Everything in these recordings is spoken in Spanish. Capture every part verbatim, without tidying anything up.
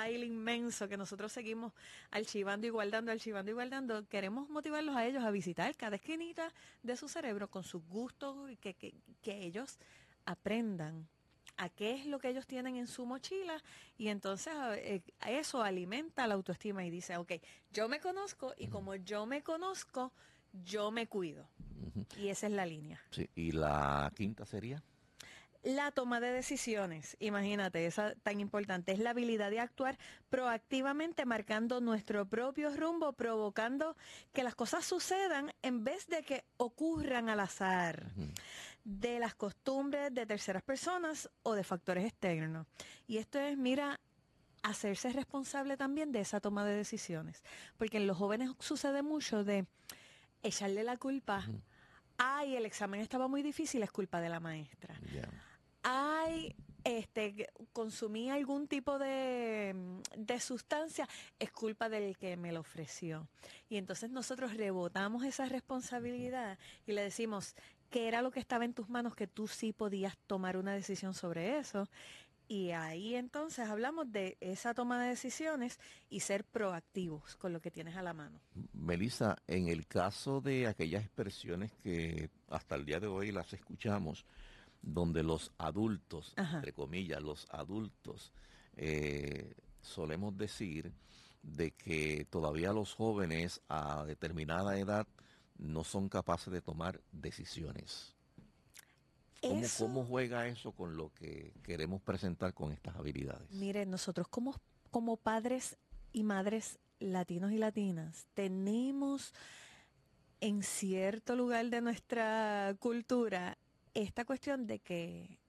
file inmenso que nosotros seguimos archivando y guardando, archivando y guardando, queremos motivarlos a ellos a visitar cada esquinita de su cerebro con sus gustos y que, que, que ellos aprendan a qué es lo que ellos tienen en su mochila y entonces eh, eso alimenta la autoestima y dice, ok, yo me conozco y como yo me conozco, yo me cuido. Ujú. Y esa es la línea. Sí, y la quinta sería. La toma de decisiones, imagínate, esa tan importante, es la habilidad de actuar proactivamente, marcando nuestro propio rumbo, provocando que las cosas sucedan en vez de que ocurran al azar, Ujú. de las costumbres de terceras personas o de factores externos. Y esto es, mira, hacerse responsable también de esa toma de decisiones, porque en los jóvenes sucede mucho de echarle la culpa. Ujú. Ay, el examen estaba muy difícil, es culpa de la maestra. Ya. Ay, este, consumí algún tipo de, de sustancia, es culpa del que me lo ofreció. Y entonces nosotros rebotamos esa responsabilidad y le decimos que era lo que estaba en tus manos, que tú sí podías tomar una decisión sobre eso. Y ahí entonces hablamos de esa toma de decisiones y ser proactivos con lo que tienes a la mano. Melissa, en el caso de aquellas expresiones que hasta el día de hoy las escuchamos, donde los adultos, Ajá. entre comillas, los adultos, eh, solemos decir de que todavía los jóvenes a determinada edad no son capaces de tomar decisiones. ¿Cómo, cómo Eso, juega eso con lo que queremos presentar con estas habilidades? mire, nosotros como, como padres y madres latinos y latinas tenemos en cierto lugar de nuestra cultura esta cuestión de que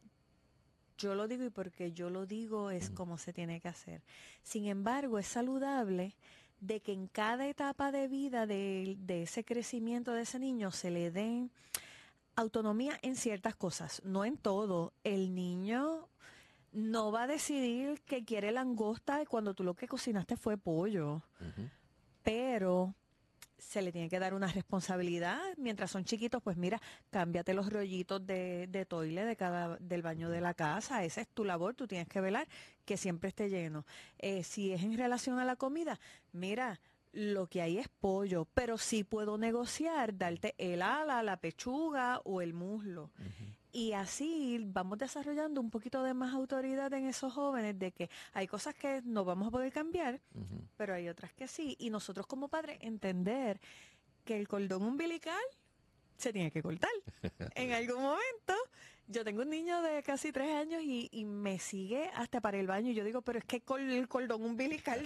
yo lo digo y porque yo lo digo es Ujú. como se tiene que hacer. Sin embargo, es saludable de que en cada etapa de vida de, de ese crecimiento de ese niño se le den autonomía en ciertas cosas, no en todo. El niño no va a decidir que quiere langosta y cuando tú lo que cocinaste fue pollo, Ujú. pero se le tiene que dar una responsabilidad. Mientras son chiquitos, pues mira, cámbiate los rollitos de, de toile de cada, del baño de la casa. Esa es tu labor, tú tienes que velar que siempre esté lleno. Eh, si es en relación a la comida, mira, lo que hay es pollo, pero sí puedo negociar, darte el ala, la pechuga o el muslo. Ujú. Y así vamos desarrollando un poquito de más autoridad en esos jóvenes de que hay cosas que no vamos a poder cambiar, Ujú. pero hay otras que sí. Y nosotros como padres entender que el cordón umbilical se tiene que cortar. En algún momento, yo tengo un niño de casi tres años y, y me sigue hasta para el baño. Y yo digo, pero es que col- el cordón umbilical.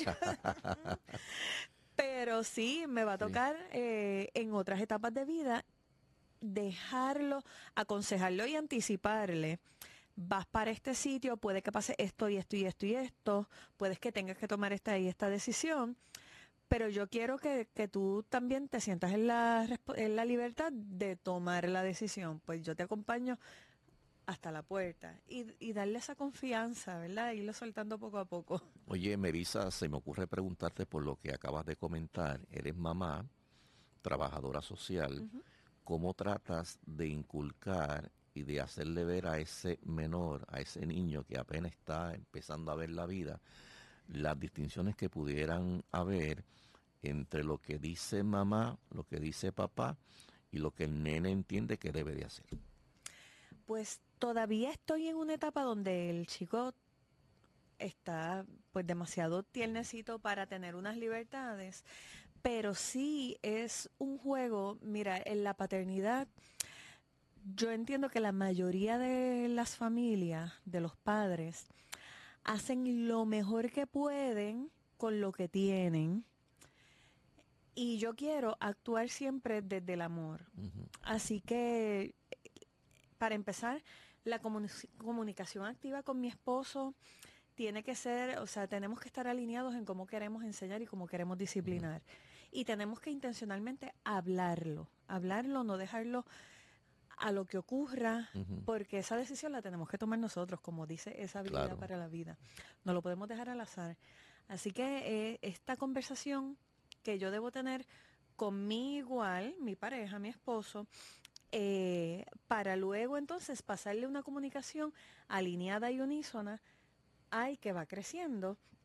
Pero sí, me va a Sí. tocar eh, en otras etapas de vida dejarlo, aconsejarlo y anticiparle. Vas para este sitio, puede que pase esto y esto y esto y esto, puedes que tengas que tomar esta y esta decisión, pero yo quiero que, que tú también te sientas en la, respo- en la libertad de tomar la decisión. Pues yo te acompaño hasta la puerta y, y darle esa confianza, ¿verdad? Irlo soltando poco a poco. Oye, Melissa, se me ocurre preguntarte por lo que acabas de comentar. Eres mamá, trabajadora social. Ujú. ¿Cómo tratas de inculcar y de hacerle ver a ese menor, a ese niño que apenas está empezando a ver la vida, las distinciones que pudieran haber entre lo que dice mamá, lo que dice papá y lo que el nene entiende que debe de hacer? Pues todavía estoy en una etapa donde el chico está pues demasiado tiernecito para tener unas libertades, pero sí es un juego, mira, en la paternidad, yo entiendo que la mayoría de las familias, de los padres, hacen lo mejor que pueden con lo que tienen y yo quiero actuar siempre desde el amor. Ujú. Así que, para empezar, la comuni- comunicación activa con mi esposo tiene que ser, o sea, tenemos que estar alineados en cómo queremos enseñar y cómo queremos Ujú. disciplinar. Y tenemos que intencionalmente hablarlo, hablarlo, no dejarlo a lo que ocurra, Ujú. porque esa decisión la tenemos que tomar nosotros, como dice esa habilidad Claro. para la vida. No lo podemos dejar al azar. Así que eh, esta conversación que yo debo tener con mi igual, mi pareja, mi esposo, eh, para luego entonces pasarle una comunicación alineada y unísona, ay, que va creciendo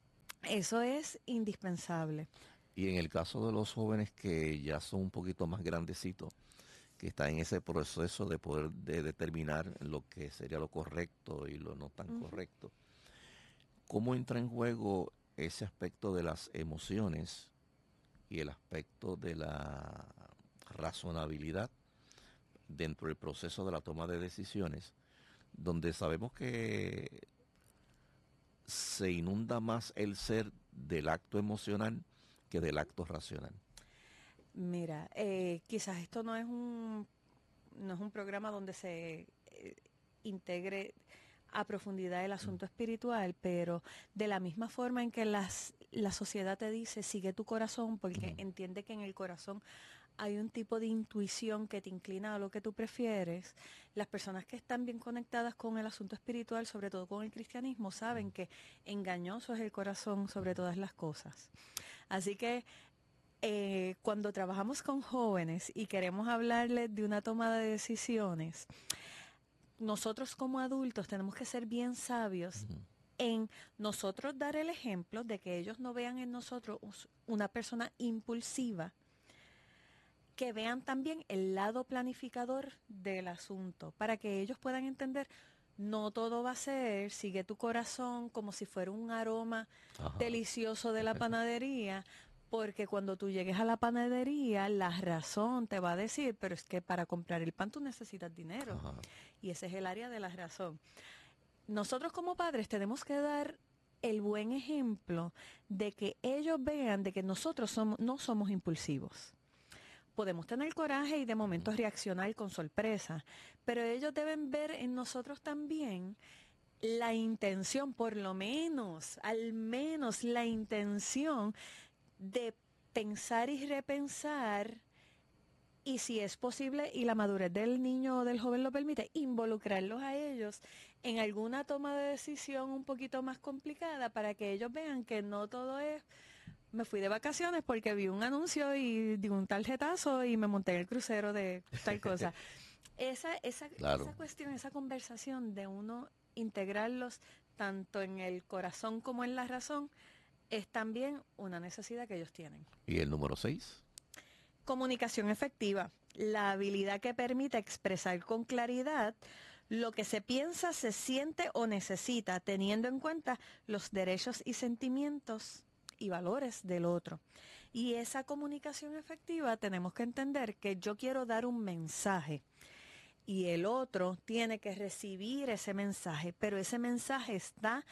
Eso es indispensable. Y en el caso de los jóvenes que ya son un poquito más grandecitos, que están en ese proceso de poder de determinar lo que sería lo correcto y lo no tan Ujú. correcto, ¿cómo entra en juego ese aspecto de las emociones y el aspecto de la razonabilidad dentro del proceso de la toma de decisiones, donde sabemos que se inunda más el ser del acto emocional que del acto racional? Mira, eh, quizás esto no es un, no es un programa donde se eh, integre a profundidad el Mm, asunto espiritual, pero de la misma forma en que las, la sociedad te dice, sigue tu corazón, porque ujú, entiende que en el corazón hay un tipo de intuición que te inclina a lo que tú prefieres. Las personas que están bien conectadas con el asunto espiritual, sobre todo con el cristianismo, saben que engañoso es el corazón sobre todas las cosas. Así que eh, cuando trabajamos con jóvenes y queremos hablarles de una toma de decisiones, nosotros como adultos tenemos que ser bien sabios ujú, en nosotros dar el ejemplo de que ellos no vean en nosotros una persona impulsiva, que vean también el lado planificador del asunto, para que ellos puedan entender, no todo va a ser, sigue tu corazón como si fuera un aroma ajá, delicioso de la panadería, porque cuando tú llegues a la panadería, la razón te va a decir, pero es que para comprar el pan tú necesitas dinero, ajá. y ese es el área de la razón. Nosotros como padres tenemos que dar el buen ejemplo de que ellos vean de que nosotros somos, no somos impulsivos. Podemos tener coraje y de Ujú. momento reaccionar con sorpresa, pero ellos deben ver en nosotros también la intención, por lo menos, al menos la intención de pensar y repensar, y si es posible y la madurez del niño o del joven lo permite, involucrarlos a ellos en alguna toma de decisión un poquito más complicada para que ellos vean que no todo es me fui de vacaciones porque vi un anuncio y di un tarjetazo y me monté en el crucero de tal cosa. Esa, esa, esa Claro. cuestión, esa conversación de uno integrarlos tanto en el corazón como en la razón, es también una necesidad que ellos tienen. ¿Y el número seis? Comunicación efectiva, la habilidad que permite expresar con claridad lo que se piensa, se siente o necesita, teniendo en cuenta los derechos y sentimientos y valores del otro. Y esa comunicación efectiva tenemos que entender que yo quiero dar un mensaje y el otro tiene que recibir ese mensaje, pero ese mensaje está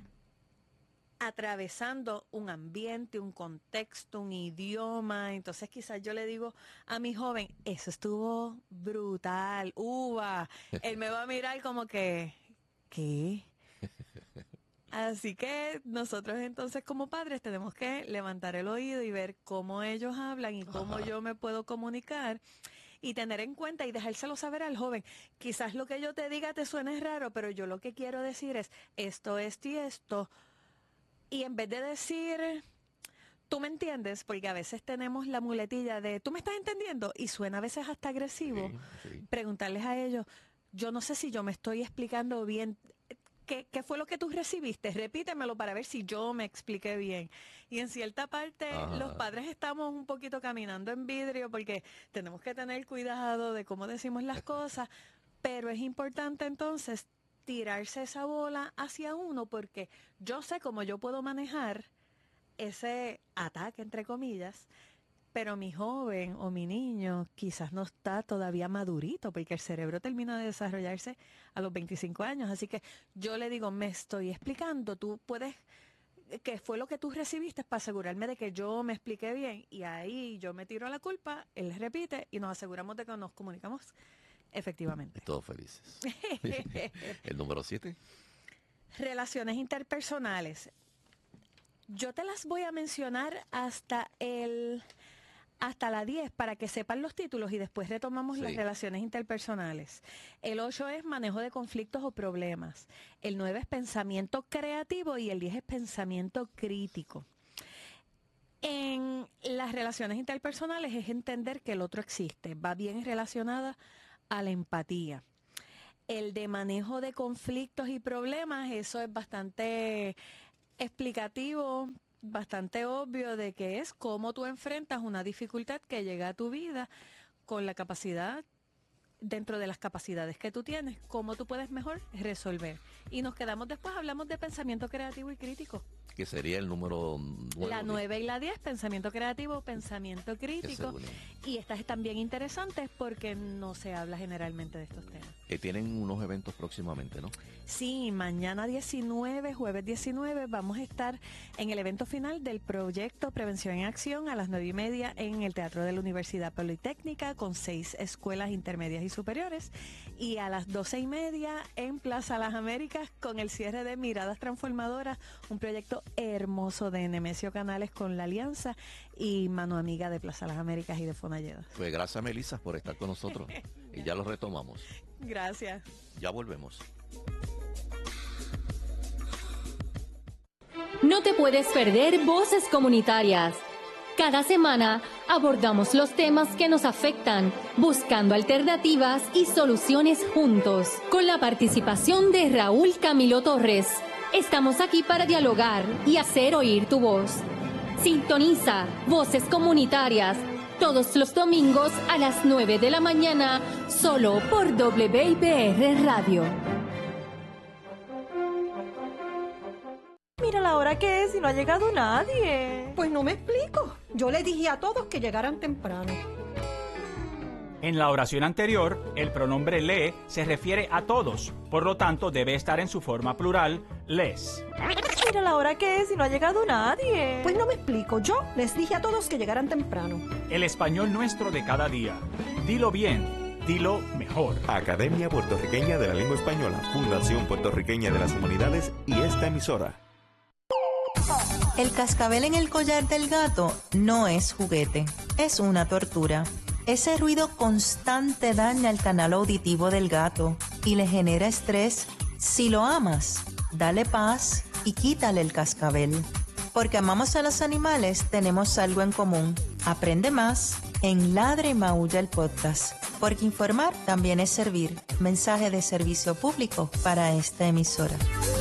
atravesando un ambiente, un contexto, un idioma. Entonces quizás yo le digo a mi joven, eso estuvo brutal, uva. Él me va a mirar como que, ¿qué? Así que nosotros entonces como padres tenemos que levantar el oído y ver cómo ellos hablan y cómo Ajá. yo me puedo comunicar y tener en cuenta y dejárselo saber al joven. Quizás lo que yo te diga te suene raro, pero yo lo que quiero decir es esto, esto y esto. Y en vez de decir, tú me entiendes, porque a veces tenemos la muletilla de, tú me estás entendiendo, y suena a veces hasta agresivo, Sí, sí. preguntarles a ellos, yo no sé si yo me estoy explicando bien. ¿Qué, ¿Qué fue lo que tú recibiste? Repítemelo para ver si yo me expliqué bien. Y en cierta parte los Ajá. padres estamos un poquito caminando en vidrio porque tenemos que tener cuidado de cómo decimos las cosas, pero es importante entonces tirarse esa bola hacia uno porque yo sé cómo yo puedo manejar ese ataque, entre comillas, pero mi joven o mi niño quizás no está todavía madurito porque el cerebro termina de desarrollarse a los veinticinco años. Así que yo le digo, me estoy explicando, tú puedes, ¿qué fue lo que tú recibiste para asegurarme de que yo me expliqué bien? Y ahí yo me tiro la culpa, él repite y nos aseguramos de que nos comunicamos Y efectivamente. todos felices. El número siete. Relaciones interpersonales. Yo te las voy a mencionar hasta el hasta la diez para que sepan los títulos y después retomamos las Sí. relaciones interpersonales. El ocho es manejo de conflictos o problemas. El nueve es pensamiento creativo y el diez es pensamiento crítico. En las relaciones interpersonales es entender que el otro existe, va bien relacionada a la empatía. El de manejo de conflictos y problemas, eso es bastante explicativo, bastante obvio de que es cómo tú enfrentas una dificultad que llega a tu vida con la capacidad, dentro de las capacidades que tú tienes, cómo tú puedes mejor resolver. Y nos quedamos después, hablamos de pensamiento creativo y crítico. Que sería el número nueve. La nueve y la diez, pensamiento creativo, pensamiento crítico. Y estas están bien interesantes porque no se habla generalmente de estos temas. Eh, tienen unos eventos próximamente, ¿no? Sí, mañana diecinueve, jueves diecinueve, vamos a estar en el evento final del proyecto Prevención en Acción a las nueve y media en el Teatro de la Universidad Politécnica con seis escuelas intermedias y superiores. Y a las doce y media en Plaza Las Américas con el cierre de Miradas Transformadoras, un proyecto hermoso de Nemesio Canales con la Alianza y mano amiga de Plaza Las Américas y de Fonalleda. Pues gracias, Melissa, por estar con nosotros y ya lo retomamos. Gracias. Ya volvemos. No te puedes perder Voces Comunitarias. Cada semana abordamos los temas que nos afectan, buscando alternativas y soluciones juntos, con la participación de Raúl Camilo Torres. Estamos aquí para dialogar y hacer oír tu voz. Sintoniza Voces Comunitarias todos los domingos a las nueve de la mañana, solo por W I P R Radio. Mira la hora que es y no ha llegado nadie. Pues no me explico. Yo le dije a todos que llegaran temprano. En la oración anterior, el pronombre le se refiere a todos, por lo tanto debe estar en su forma plural, les. Mira la hora que es y no ha llegado nadie. Pues no me explico. Yo les dije a todos que llegaran temprano. El español nuestro de cada día. Dilo bien, dilo mejor. Academia Puertorriqueña de la Lengua Española, Fundación Puertorriqueña de las Humanidades y esta emisora. El cascabel en el collar del gato no es juguete, es una tortura. Ese ruido constante daña el canal auditivo del gato y le genera estrés. Si lo amas, dale paz y quítale el cascabel. Porque amamos a los animales, tenemos algo en común. Aprende más en Ladre y Maulla el podcast. Porque informar también es servir. Mensaje de servicio público para esta emisora.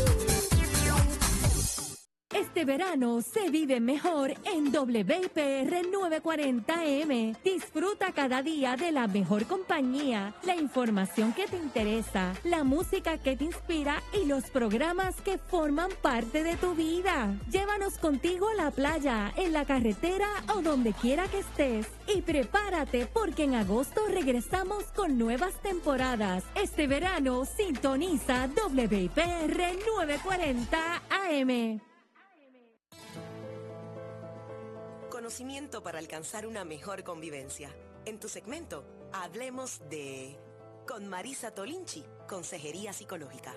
Este verano se vive mejor en W I P R novecientos cuarenta M. Disfruta cada día de la mejor compañía, la información que te interesa, la música que te inspira y los programas que forman parte de tu vida. Llévanos contigo a la playa, en la carretera o donde quiera que estés. Y prepárate porque en agosto regresamos con nuevas temporadas. Este verano sintoniza W I P R novecientos cuarenta A M. Conocimiento para alcanzar una mejor convivencia. En tu segmento, hablemos de... Con Marisa Tolinchi, Consejería Psicológica.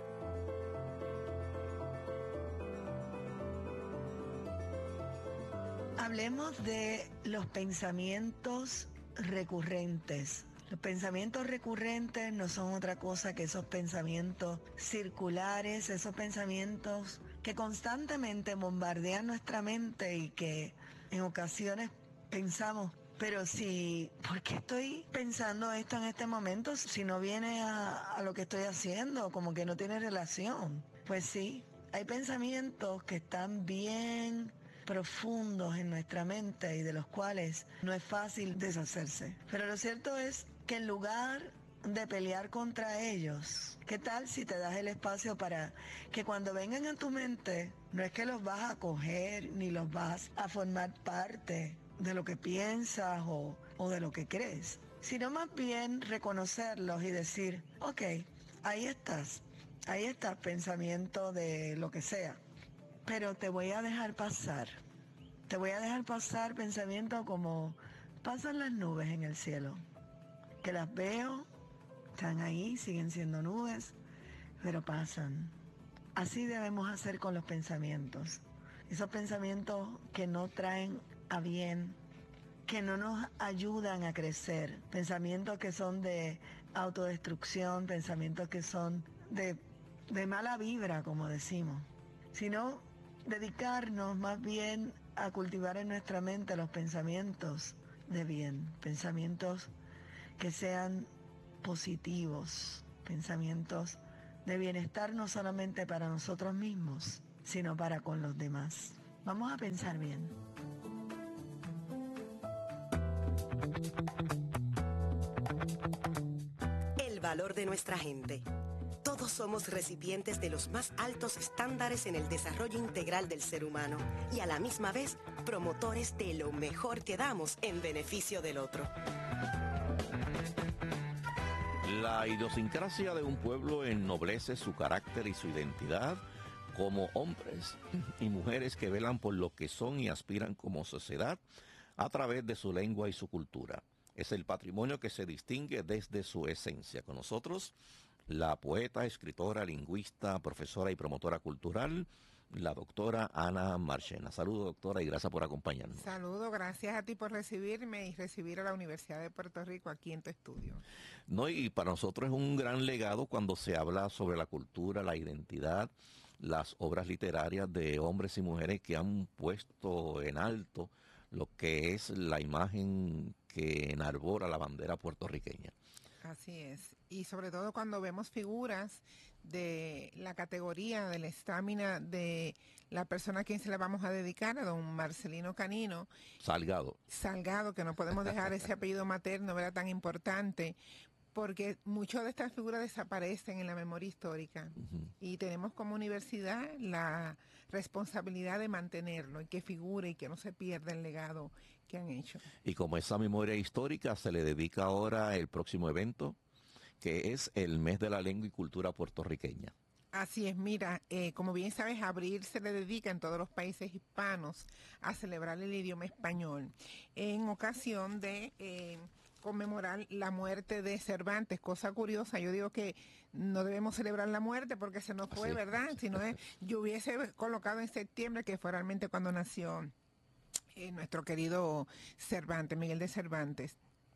Hablemos de los pensamientos recurrentes. Los pensamientos recurrentes no son otra cosa que esos pensamientos circulares, esos pensamientos que constantemente bombardean nuestra mente y que en ocasiones pensamos, pero si, ¿por qué estoy pensando esto en este momento si no viene a, a lo que estoy haciendo? Como que no tiene relación. Pues sí, hay pensamientos que están bien profundos en nuestra mente y de los cuales no es fácil deshacerse. Pero lo cierto es que en lugar de pelear contra ellos, ¿qué tal si te das el espacio para que cuando vengan a tu mente, no es que los vas a coger ni los vas a formar parte de lo que piensas o, o de lo que crees, sino más bien reconocerlos y decir, ok, ahí estás, ahí está pensamiento de lo que sea, pero te voy a dejar pasar, te voy a dejar pasar pensamiento como pasan las nubes en el cielo, que las veo, están ahí, siguen siendo nubes, pero pasan. Así debemos hacer con los pensamientos. Esos pensamientos que no traen a bien, que no nos ayudan a crecer. Pensamientos que son de autodestrucción, pensamientos que son de, de mala vibra, como decimos. Sino dedicarnos más bien a cultivar en nuestra mente los pensamientos de bien. Pensamientos que sean positivos, pensamientos de bienestar no solamente para nosotros mismos, sino para con los demás. Vamos a pensar bien. El valor de nuestra gente. Todos somos recipientes de los más altos estándares en el desarrollo integral del ser humano y a la misma vez promotores de lo mejor que damos en beneficio del otro. La idiosincrasia de un pueblo ennoblece su carácter y su identidad como hombres y mujeres que velan por lo que son y aspiran como sociedad a través de su lengua y su cultura. Es el patrimonio que se distingue desde su esencia. Con nosotros, la poeta, escritora, lingüista, profesora y promotora cultural, la doctora Ana Marchena. Saludos, doctora, y gracias por acompañarnos. Saludos, gracias a ti por recibirme y recibir a la Universidad de Puerto Rico aquí en tu estudio. No, y para nosotros es un gran legado cuando se habla sobre la cultura, la identidad, las obras literarias de hombres y mujeres que han puesto en alto lo que es la imagen que enarbora la bandera puertorriqueña. Así es, y sobre todo cuando vemos figuras de la categoría de la estamina de la persona a quien se la vamos a dedicar, a don Marcelino Canino. Salgado. Salgado, que no podemos dejar ese apellido materno, ¿verdad?, tan importante, porque muchas de estas figuras desaparecen en la memoria histórica. Uh-huh. Y tenemos como universidad la responsabilidad de mantenerlo y que figure y que no se pierda el legado que han hecho. Y como esa memoria histórica se le dedica ahora el próximo evento, que es el Mes de la Lengua y Cultura Puertorriqueña. Así es, mira, eh, como bien sabes, abril se le dedica en todos los países hispanos a celebrar el idioma español en ocasión de eh, conmemorar la muerte de Cervantes. Cosa curiosa, yo digo que no debemos celebrar la muerte porque se nos fue, sí, ¿verdad? Si no es, yo hubiese colocado en septiembre, que fue realmente cuando nació eh, nuestro querido Cervantes, Miguel de Cervantes.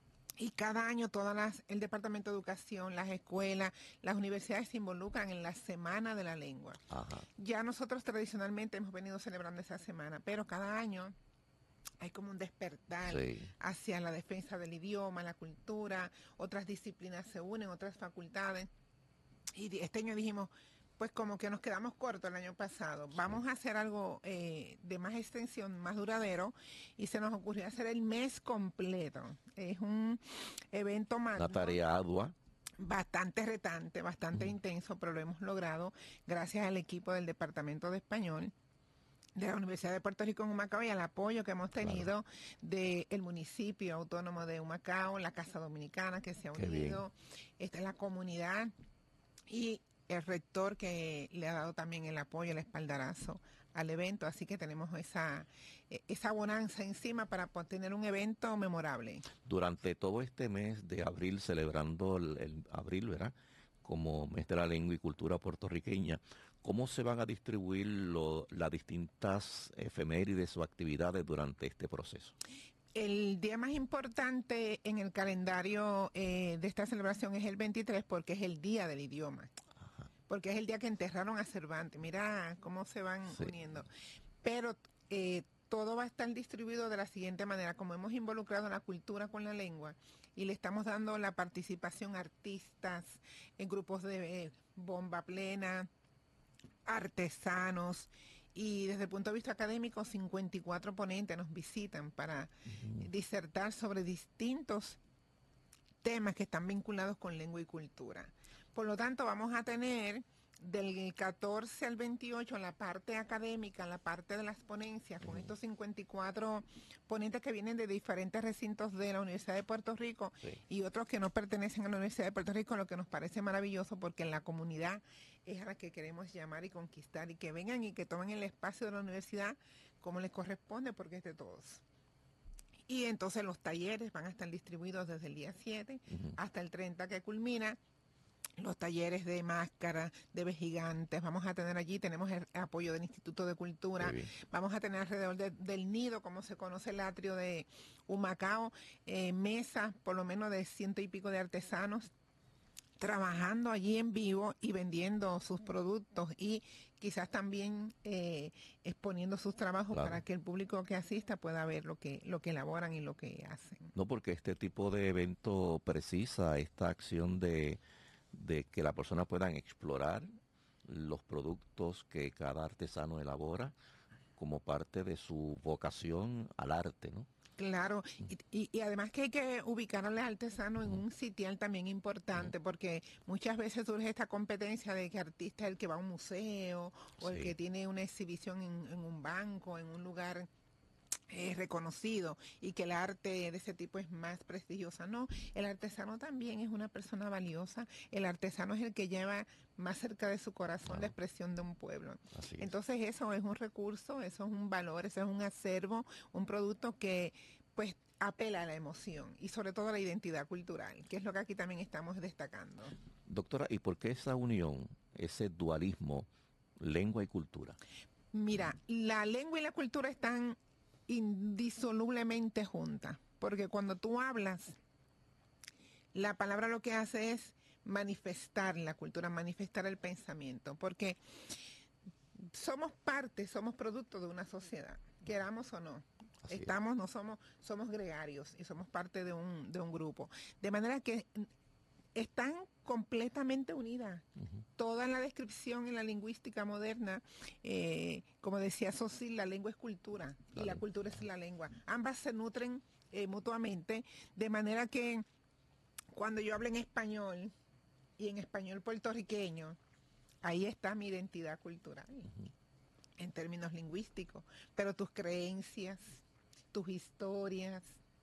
Y cada año todas las, el Departamento de Educación, las escuelas, las universidades se involucran en la Semana de la Lengua. Ajá. Ya nosotros tradicionalmente hemos venido celebrando esa semana, pero cada año hay como un despertar, sí, hacia la defensa del idioma, la cultura, otras disciplinas se unen, otras facultades. Y este año dijimos, pues como que nos quedamos cortos el año pasado, vamos a hacer algo eh, de más extensión, más duradero, y se nos ocurrió hacer el mes completo. Es un evento más... Una tarea ardua. Bastante retante, bastante uh-huh. intenso, pero lo hemos logrado gracias al equipo del Departamento de Español de la Universidad de Puerto Rico en Humacao y al apoyo que hemos tenido, claro, del municipio autónomo de Humacao, la Casa Dominicana que se ha unido, esta es la comunidad y el rector que le ha dado también el apoyo, el espaldarazo al evento, así que tenemos esa, esa bonanza encima para tener un evento memorable. Durante todo este mes de abril, celebrando el, el abril, ¿verdad?, como mes de la lengua y cultura puertorriqueña, ¿cómo se van a distribuir lo, las distintas efemérides o actividades durante este proceso? El día más importante en el calendario eh, de esta celebración es el veintitrés, porque es el Día del Idioma. Porque es el día que enterraron a Cervantes. Mira cómo se van sí. uniendo. Pero eh, todo va a estar distribuido de la siguiente manera. Como hemos involucrado la cultura con la lengua y le estamos dando la participación a artistas en grupos de eh, bomba plena, artesanos, y desde el punto de vista académico, cincuenta y cuatro ponentes nos visitan para uh-huh. disertar sobre distintos temas que están vinculados con lengua y cultura. Por lo tanto, vamos a tener del catorce al veintiocho la parte académica, la parte de las ponencias, con estos cincuenta y cuatro ponentes que vienen de diferentes recintos de la Universidad de Puerto Rico sí. y otros que no pertenecen a la Universidad de Puerto Rico, lo que nos parece maravilloso porque la comunidad es a la que queremos llamar y conquistar, y que vengan y que tomen el espacio de la universidad como les corresponde, porque es de todos. Y entonces los talleres van a estar distribuidos desde el día siete uh-huh. hasta el treinta, que culmina. Los talleres de máscara, de vejigantes, vamos a tener allí, tenemos el apoyo del Instituto de Cultura, vamos a tener alrededor de, del nido, como se conoce el atrio de Humacao, eh, mesas por lo menos de ciento y pico de artesanos trabajando allí en vivo y vendiendo sus productos y quizás también eh, exponiendo sus trabajos claro. para que el público que asista pueda ver lo que, lo que elaboran y lo que hacen. No, porque este tipo de evento precisa esta acción de... de que las personas puedan explorar los productos que cada artesano elabora como parte de su vocación al arte, ¿no? Claro, y, y, y además que hay que ubicar al artesano en un sitial también importante, porque muchas veces surge esta competencia de que artista es el que va a un museo o el Sí. que tiene una exhibición en, en un banco, en un lugar eh, reconocido, y que el arte de ese tipo es más prestigiosa. No, el artesano también es una persona valiosa. El artesano es el que lleva más cerca de su corazón la expresión de un pueblo. Así es. Entonces eso es un recurso, eso es un valor, eso es un acervo, un producto que pues apela a la emoción y sobre todo a la identidad cultural, que es lo que aquí también estamos destacando. Doctora, ¿y por qué esa unión, ese dualismo, lengua y cultura? Mira, la lengua y la cultura están indisolublemente juntas, porque cuando tú hablas, la palabra lo que hace es manifestar la cultura, manifestar el pensamiento, porque somos parte, somos producto de una sociedad, queramos o no. Así Estamos, es. no somos, somos gregarios y somos parte de un, de un grupo. De manera que están completamente unidas. Uh-huh. Toda la descripción en la lingüística moderna, eh, como decía Saussure, la lengua es cultura y la cultura es la lengua. Ambas se nutren eh, mutuamente, de manera que cuando yo hablo en español y en español puertorriqueño, ahí está mi identidad cultural, uh-huh. en términos lingüísticos, pero tus creencias, tus historias,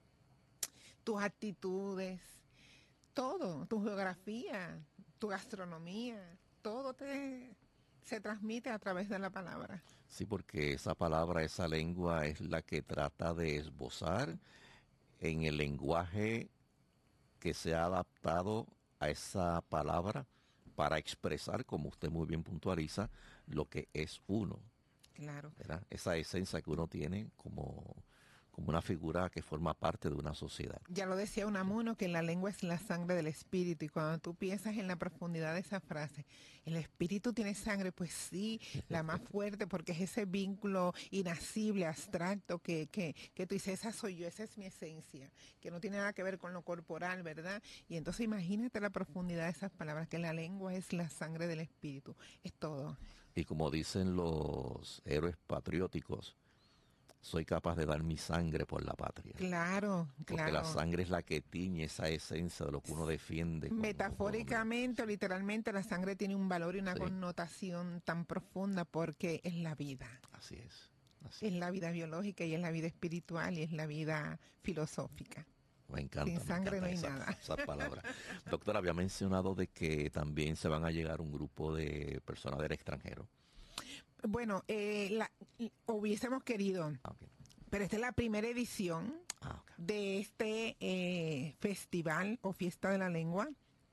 tus actitudes, todo, tu geografía, tu gastronomía, todo te, se transmite a través de la palabra. Sí, porque esa palabra, esa lengua es la que trata de esbozar en el lenguaje que se ha adaptado a esa palabra para expresar, como usted muy bien puntualiza, lo que es uno. Claro. ¿Verdad? Esa esencia que uno tiene como, como una figura que forma parte de una sociedad. Ya lo decía Unamuno, que la lengua es la sangre del espíritu, y cuando tú piensas en la profundidad de esa frase, el espíritu tiene sangre, pues sí, la más fuerte, porque es ese vínculo inacible, abstracto, que, que, que tú dices, esa soy yo, esa es mi esencia, que no tiene nada que ver con lo corporal, ¿verdad? Y entonces imagínate la profundidad de esas palabras, que la lengua es la sangre del espíritu, es todo. Y como dicen los héroes patrióticos, soy capaz de dar mi sangre por la patria. Claro, Porque claro. la sangre es la que tiñe esa esencia de lo que uno defiende. Metafóricamente o literalmente, la sangre tiene un valor y una sí. connotación tan profunda, porque es la vida. Así es. Así es la vida biológica y es la vida espiritual y es la vida filosófica. Me encanta. Sin sangre me no encanta hay esa, nada. Esa palabra. Doctora, había mencionado de que también se van a llegar un grupo de personas del extranjero. Bueno, eh, la, hubiésemos querido, okay. pero esta es la primera edición ah, okay. de este eh, festival o fiesta de la lengua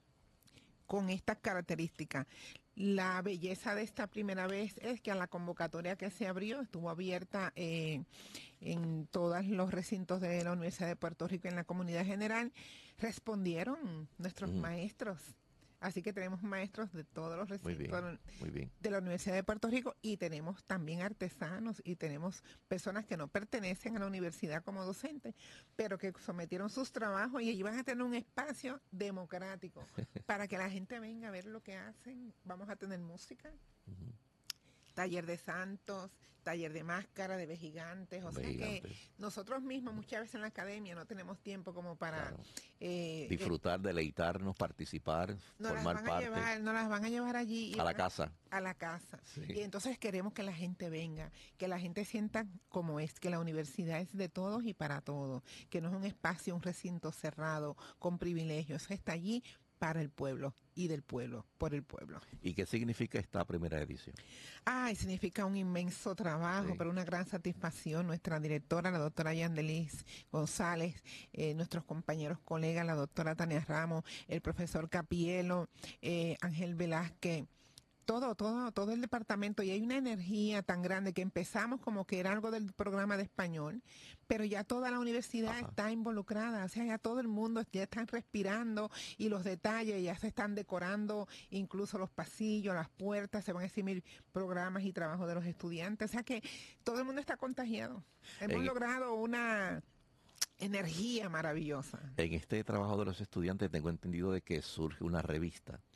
con estas características. La belleza de esta primera vez es que a la convocatoria que se abrió estuvo abierta eh, en todos los recintos de la Universidad de Puerto Rico, en la comunidad general. Respondieron nuestros mm. maestros. Así que tenemos maestros de todos los recintos muy bien, muy bien. de la Universidad de Puerto Rico, y tenemos también artesanos y tenemos personas que no pertenecen a la universidad como docentes, pero que sometieron sus trabajos y ellos van a tener un espacio democrático para que la gente venga a ver lo que hacen. Vamos a tener música, uh-huh. taller de santos, taller de máscara, de vejigantes, o vejigantes. sea que nosotros mismos muchas veces en la academia no tenemos tiempo como para claro. eh, disfrutar, eh, deleitarnos, participar, nos formar las van parte. A llevar, nos las van a llevar allí. A la casa. A la casa. Sí. Y entonces queremos que la gente venga, que la gente sienta como es, que la universidad es de todos y para todos, que no es un espacio, un recinto cerrado con privilegios, está allí para el pueblo y del pueblo, por el pueblo. ¿Y qué significa esta primera edición? Ay, significa un inmenso trabajo, sí. pero una gran satisfacción. Nuestra directora, la doctora Yandelis González, eh, nuestros compañeros colegas, la doctora Tania Ramos, el profesor Capielo, eh, Ángel Velázquez, todo, todo, todo el departamento, y hay una energía tan grande que empezamos como que era algo del programa de español, pero ya toda la universidad Ajá. está involucrada, o sea, ya todo el mundo ya están respirando, y los detalles ya se están decorando, incluso los pasillos, las puertas, se van a exhibir programas y trabajos de los estudiantes, o sea que todo el mundo está contagiado. Hemos en, logrado una energía maravillosa. En este trabajo de los estudiantes tengo entendido de que surge una revista.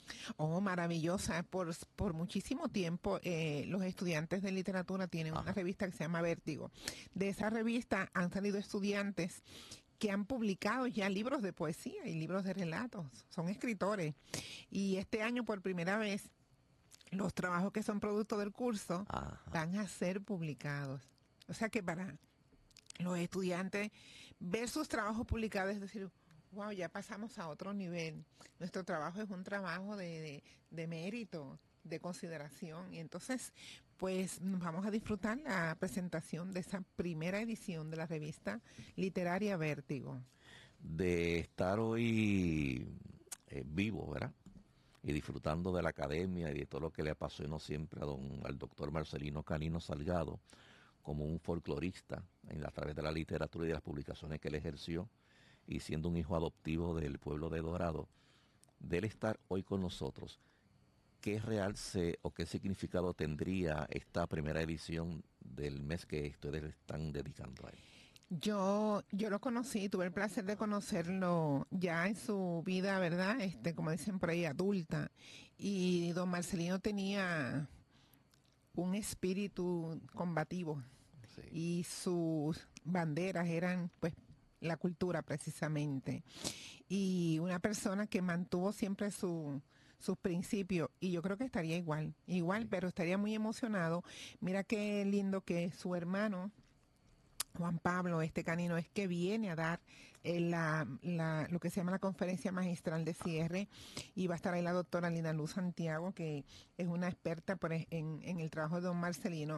Oh, maravillosa. Por, por muchísimo tiempo eh, los estudiantes de literatura tienen una revista que se llama Vértigo. De esa revista han salido estudiantes que han publicado ya libros de poesía y libros de relatos. Son escritores. Y este año por primera vez los trabajos que son producto del curso Ajá. van a ser publicados. O sea que para los estudiantes ver sus trabajos publicados es decir, wow, ya pasamos a otro nivel. Nuestro trabajo es un trabajo de, de, de mérito, de consideración. Y entonces, pues nos vamos a disfrutar la presentación de esa primera edición de la revista literaria Vértigo. De estar hoy eh, vivo, ¿verdad? Y disfrutando de la academia y de todo lo que le apasionó siempre a don, al doctor Marcelino Canino Salgado, como un folclorista en, a través de la literatura y de las publicaciones que él ejerció, y siendo un hijo adoptivo del pueblo de Dorado, de él estar hoy con nosotros, ¿qué realce o qué significado tendría esta primera edición del mes que ustedes están dedicando a él? Yo, yo lo conocí, tuve el placer de conocerlo ya en su vida, ¿verdad? Este, como dicen por ahí, adulta. Y don Marcelino tenía un espíritu combativo. Sí. Y sus banderas eran, pues, la cultura precisamente. Y una persona que mantuvo siempre su... sus principios, y yo creo que estaría igual, igual, pero estaría muy emocionado. Mira qué lindo que su hermano, Juan Pablo, este canino, es que viene a dar eh, la, la, lo que se llama la conferencia magistral de cierre, y va a estar ahí la doctora Lina Luz Santiago, que es una experta por, en, en el trabajo de don Marcelino,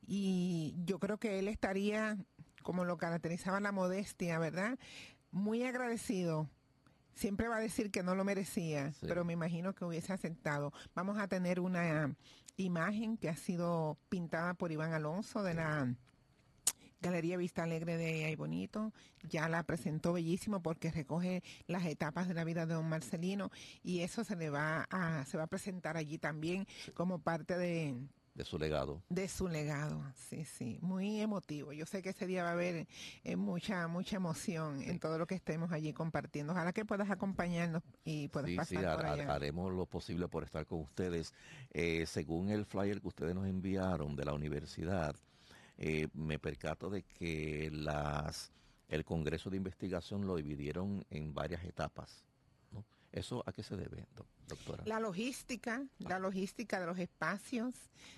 y yo creo que él estaría, como lo caracterizaba la modestia, ¿verdad?, muy agradecido. Siempre va a decir que no lo merecía, sí. pero me imagino que hubiese aceptado. Vamos a tener una imagen que ha sido pintada por Iván Alonso de la Galería Vista Alegre de Ay Bonito. Ya la presentó bellísimo porque recoge las etapas de la vida de don Marcelino, y eso se le va a, se va a presentar allí también como parte de... de su legado. De su legado, sí, sí, muy emotivo. Yo sé que ese día va a haber eh, mucha mucha emoción sí. en todo lo que estemos allí compartiendo. Ojalá que puedas acompañarnos y puedas sí, pasar sí, por allá. Haremos lo posible por estar con ustedes. Eh, según el flyer que ustedes nos enviaron de la universidad, eh, me percato de que las el Congreso de Investigación lo dividieron en varias etapas, ¿no? ¿Eso a qué se debe, doctora? La logística, la logística de los espacios,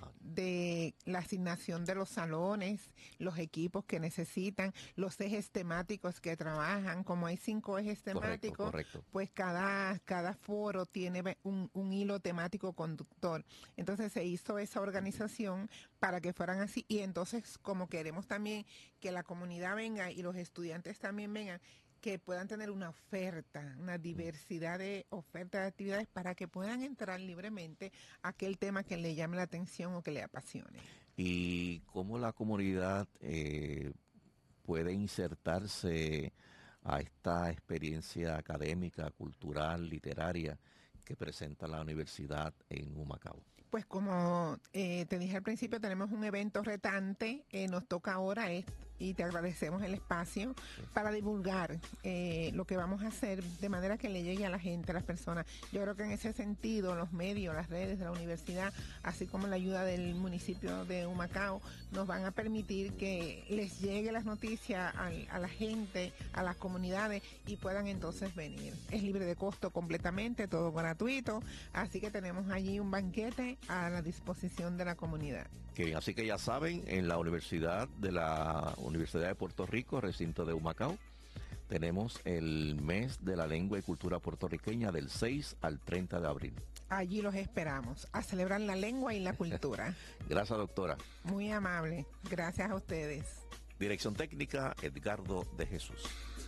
de la asignación de los salones, los equipos que necesitan, los ejes temáticos que trabajan. Como hay cinco ejes temáticos, correcto, correcto. pues cada, cada foro tiene un, un hilo temático conductor. Entonces se hizo esa organización para que fueran así, y entonces como queremos también que la comunidad venga y los estudiantes también vengan, que puedan tener una oferta, una diversidad de ofertas de actividades para que puedan entrar libremente a aquel tema que le llame la atención o que le apasione. ¿Y cómo la comunidad eh, puede insertarse a esta experiencia académica, cultural, literaria que presenta la universidad en Humacao? Pues como eh, te dije al principio, tenemos un evento retante, eh, nos toca ahora esto, y te agradecemos el espacio sí. para divulgar eh, lo que vamos a hacer de manera que le llegue a la gente, a las personas. Yo creo que en ese sentido los medios, las redes de la universidad, así como la ayuda del municipio de Humacao, nos van a permitir que les llegue las noticias a, a la gente, a las comunidades, y puedan entonces venir. Es libre de costo completamente, todo gratuito, así que tenemos allí un banquete a la disposición de la comunidad. Qué bien, así que ya saben, en la Universidad de la Universidad de Puerto Rico, recinto de Humacao, tenemos el mes de la lengua y cultura puertorriqueña del seis al treinta de abril. Allí los esperamos, a celebrar la lengua y la cultura. Gracias, doctora. Muy amable, gracias a ustedes. Dirección técnica, Edgardo de Jesús.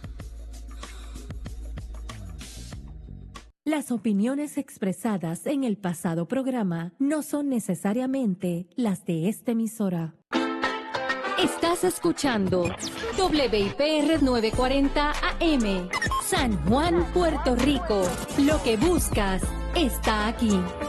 Las opiniones expresadas en el pasado programa no son necesariamente las de esta emisora. Estás escuchando W I P R novecientos cuarenta A M, San Juan, Puerto Rico. Lo que buscas está aquí.